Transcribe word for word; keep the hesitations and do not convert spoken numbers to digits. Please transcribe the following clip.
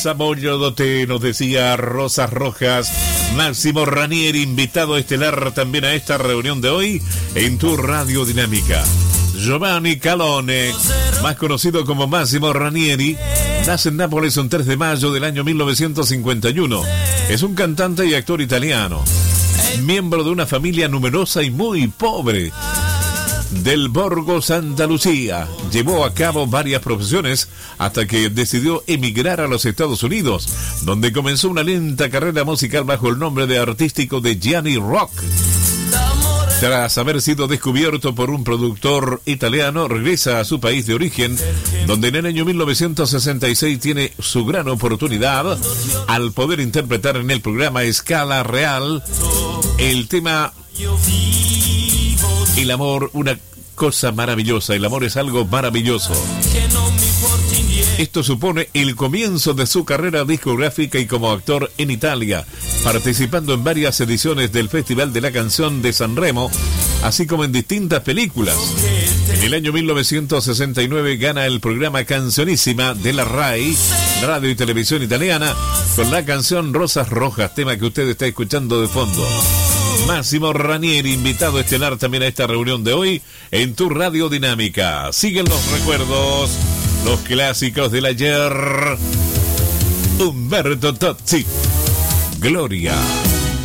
Saboglio Doté, nos decía Rosas Rojas. Máximo Ranieri, invitado estelar también a esta reunión de hoy en tu Radio Dinámica. Giovanni Calone, más conocido como Máximo Ranieri, nace en Nápoles un tres de mayo del año mil novecientos cincuenta y uno. Es un cantante y actor italiano, miembro de una familia numerosa y muy pobre del Borgo Santa Lucía. Llevó a cabo varias profesiones hasta que decidió emigrar a los Estados Unidos, donde comenzó una lenta carrera musical bajo el nombre de artístico de Gianni Rock. Tras haber sido descubierto por un productor italiano, regresa a su país de origen, donde en el año mil novecientos sesenta y seis tiene su gran oportunidad al poder interpretar en el programa Escala Real el tema El amor, una cosa maravillosa. El amor es algo maravilloso. Esto supone el comienzo de su carrera discográfica y como actor en Italia, participando en varias ediciones del Festival de la Canción de Sanremo, así como en distintas películas. En el año mil novecientos sesenta y nueve gana el programa Cancionísima de la RAI, Radio y Televisión Italiana, con la canción Rosas Rojas, tema que usted está escuchando de fondo. Máximo Ranieri, invitado estelar también a esta reunión de hoy en tu Radio Dinámica. Siguen los recuerdos, los clásicos del ayer. Umberto Tozzi, Gloria.